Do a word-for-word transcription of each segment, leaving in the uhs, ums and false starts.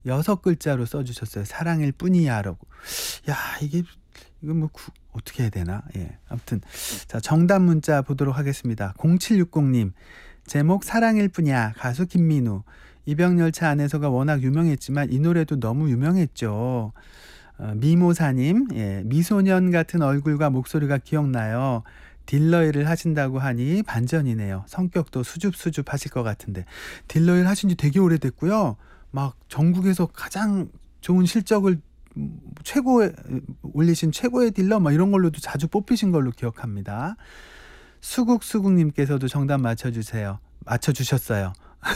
여섯 글자로 써 주셨어요. 사랑일 뿐이야라고. 야 이게 이거 뭐 구 어떻게 해야 되나? 예. 아무튼 자 정답 문자 보도록 하겠습니다. 공칠육공 님 제목 사랑일 뿐이야. 가수 김민우. 이병열차 안에서가 워낙 유명했지만 이 노래도 너무 유명했죠. 어 미모사님 예. 미소년 같은 얼굴과 목소리가 기억나요. 딜러 일을 하신다고 하니 반전이네요. 성격도 수줍수줍하실 것 같은데. 딜러 일 하신 지 되게 오래됐고요. 막 전국에서 가장 좋은 실적을 음 최고의 올리신 최고의 딜러 뭐 이런 걸로도 자주 뽑히신 걸로 기억합니다. 수국수국 님께서도 정답 맞춰 주세요. 맞춰 주셨어요.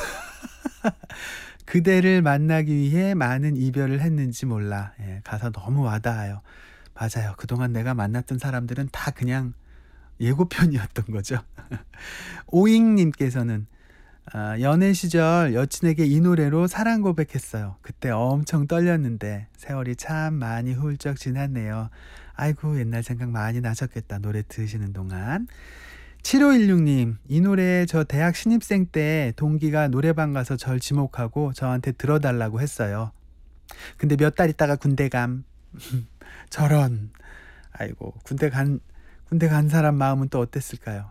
그대를 만나기 위해 많은 이별을 했는지 몰라. 예. 가사 너무 와닿아요. 맞아요. 그동안 내가 만났던 사람들은 다 그냥 예고편이었던 거죠. 오잉 님께서는 아 연애 시절 여친에게 이 노래로 사랑 고백했어요. 그때 엄청 떨렸는데 세월이 참 많이 훌쩍 지났네요. 아이고 옛날 생각 많이 나셨겠다. 노래 들으시는 동안. 칠오일육 님 이 노래 저 대학 신입생 때 동기가 노래방 가서 절 지목하고 저한테 들어 달라고 했어요. 근데 몇 달 있다가 군대 감. 저런. 아이고 군대 간 군대 간 사람 마음은 또 어땠을까요?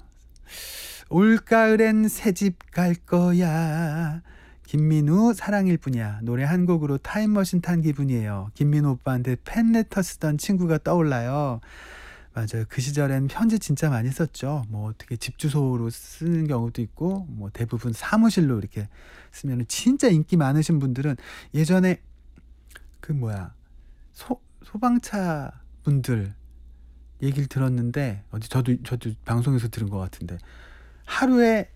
올가을엔 새집 갈 거야. 김민우 사랑일 뿐이야. 노래 한 곡으로 타임머신 탄 기분이에요. 김민우 오빠한테 팬레터 쓰던 친구가 떠올라요. 맞아요. 그 시절엔 편지 진짜 많이 썼죠. 뭐 어떻게 집 주소로 쓰는 경우도 있고 뭐 대부분 사무실로 이렇게 쓰면은 진짜 인기 많으신 분들은 예전에 그 뭐야 소 소방차 분들 얘기를 들었는데 어디 저도 저도 방송에서 들은 것 같은데 하루에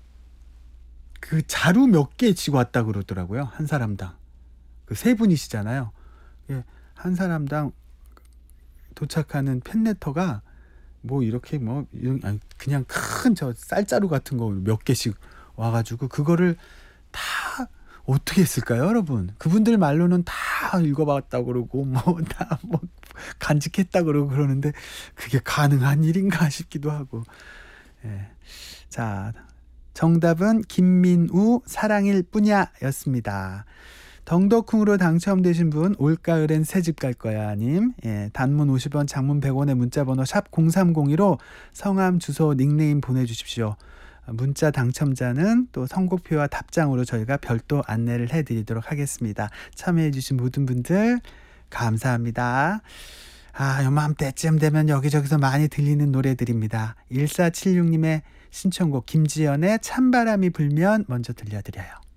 그 자루 몇 개 지고 왔다 그러더라고요. 한 사람당. 그 세 분이시잖아요. 예. 한 사람당 도착하는 팬레터가 뭐 이렇게 뭐 이런 아니 그냥 큰 저 쌀자루 같은 거 몇 개씩 와 가지고 그거를 다 어떻게 했을까요, 여러분? 그분들 말로는 다 읽어 봤다고 그러고 뭐 다 뭐 간직했다 그러고 그러는데 그게 가능한 일인가 싶기도 하고. 예. 자, 정답은 김민우 사랑일 뿐이야였습니다. 덩더쿵으로 당첨되신 분 올가을엔 새집 갈 거야 님. 예, 단문 오십 원 장문 백 원의 문자번호 샵 공삼공이로 성함 주소 닉네임 보내주십시오. 문자 당첨자는 또 선곡표와 답장으로 저희가 별도 안내를 해드리도록 하겠습니다. 참여해주신 모든 분들 감사합니다. 아, 요맘때쯤 되면 여기저기서 많이 들리는 노래들입니다. 일사칠육 님의 신청곡 김지연의 찬바람이 불면 먼저 들려드려요.